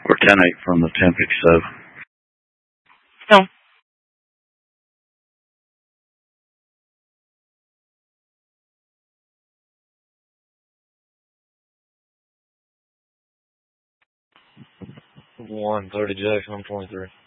We're 10-8 from the Tempe, so. No. One 30 Jackson, I'm 23.